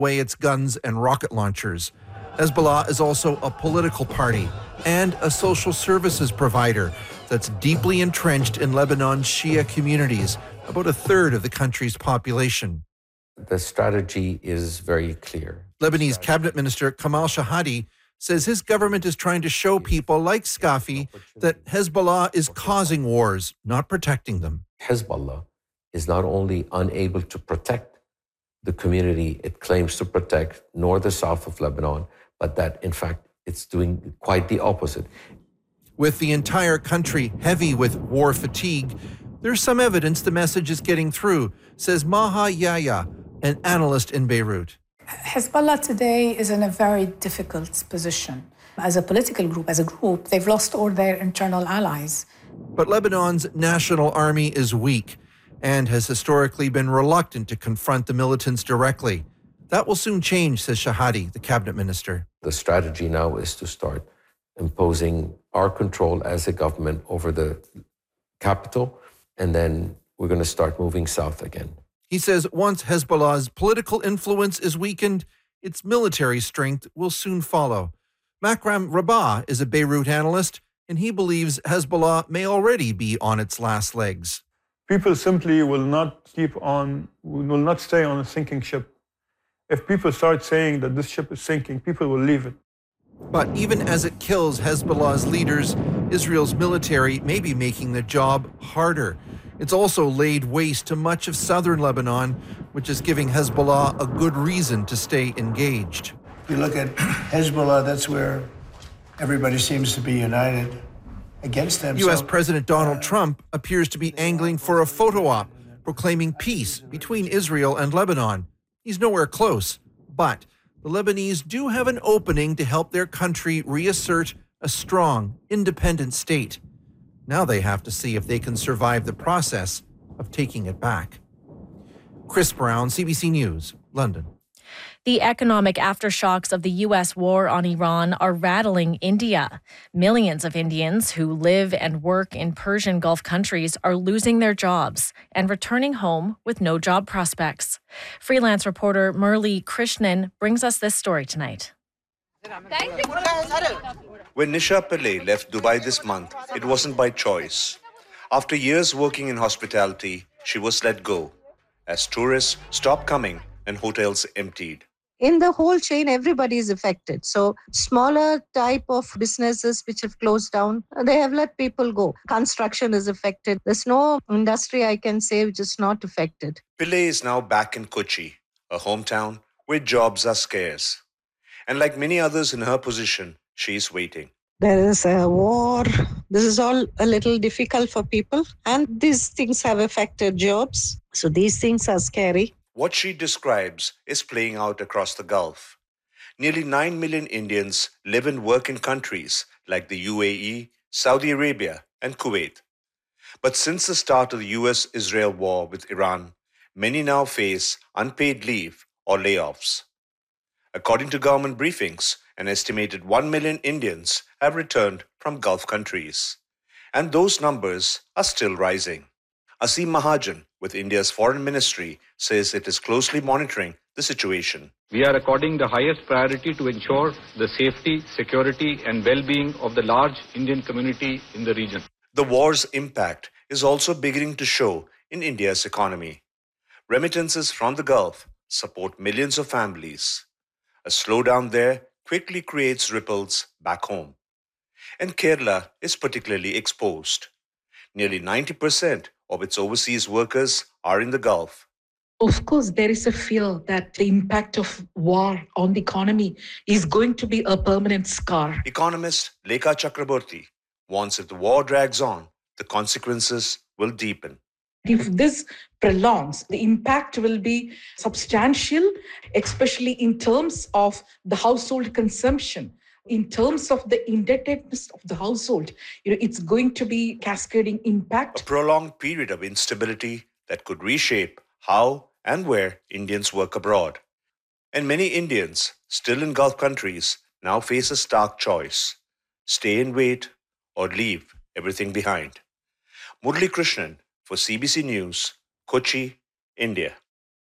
away its guns and rocket launchers. Hezbollah is also a political party and a social services provider that's deeply entrenched in Lebanon's Shia communities, about a third of the country's population. The strategy is very clear. Lebanese cabinet minister Kamal Shahadi says his government is trying to show people like Skafi that Hezbollah is causing wars, not protecting them. Hezbollah is not only unable to protect the community it claims to protect, nor the south of Lebanon, but that, in fact, it's doing quite the opposite. With the entire country heavy with war fatigue, there's some evidence the message is getting through, says Maha Yahya, an analyst in Beirut. Hezbollah today is in a very difficult position. As a political group, they've lost all their internal allies. But Lebanon's national army is weak and has historically been reluctant to confront the militants directly. That will soon change, says Shahadi, the cabinet minister. The strategy now is to start imposing our control as a government over the capital, and then we're going to start moving south again. He says once Hezbollah's political influence is weakened, its military strength will soon follow. Makram Rabah is a Beirut analyst, and he believes Hezbollah may already be on its last legs. People simply will not stay on a sinking ship. If people start saying that this ship is sinking, people will leave it. But even as it kills Hezbollah's leaders, Israel's military may be making the job harder. It's also laid waste to much of southern Lebanon, which is giving Hezbollah a good reason to stay engaged. If you look at Hezbollah, that's where everybody seems to be united against them. U.S. President Donald Trump appears to be angling for a photo op proclaiming peace between Israel and Lebanon. He's nowhere close, but the Lebanese do have an opening to help their country reassert a strong, independent state. Now they have to see if they can survive the process of taking it back. Chris Brown, CBC News, London. The economic aftershocks of the U.S. war on Iran are rattling India. Millions of Indians who live and work in Persian Gulf countries are losing their jobs and returning home with no job prospects. Freelance reporter Murli Krishnan brings us this story tonight. When Nisha Pillai left Dubai this month, it wasn't by choice. After years working in hospitality, she was let go as tourists stopped coming and hotels emptied. In the whole chain, everybody is affected. So smaller type of businesses which have closed down, they have let people go. Construction is affected. There's no industry I can say which is not affected. Pillai is now back in Kochi, a hometown where jobs are scarce. And like many others in her position, she is waiting. There is a war. This is all a little difficult for people. And these things have affected jobs. So these things are scary. What she describes is playing out across the Gulf. Nearly 9 million Indians live and work in countries like the UAE, Saudi Arabia, and Kuwait. But since the start of the US-Israel war with Iran, many now face unpaid leave or layoffs. According to government briefings, an estimated 1 million Indians have returned from Gulf countries. And those numbers are still rising. Aseem Mahajan with India's Foreign Ministry says it is closely monitoring the situation. We are according the highest priority to ensure the safety, security and well-being of the large Indian community in the region. The war's impact is also beginning to show in India's economy. Remittances from the Gulf support millions of families. A slowdown there quickly creates ripples back home. And Kerala is particularly exposed. Nearly 90% of its overseas workers are in the Gulf. Of course, there is a fear that the impact of war on the economy is going to be a permanent scar. Economist Lekha Chakraborty warns if the war drags on, the consequences will deepen. If this prolongs, the impact will be substantial, especially in terms of the household consumption. In terms of the indebtedness of the household, it's going to be cascading impact. A prolonged period of instability that could reshape how and where Indians work abroad. And many Indians still in Gulf countries now face a stark choice: stay and wait or leave everything behind. Murli Krishnan for CBC News, Kochi, India.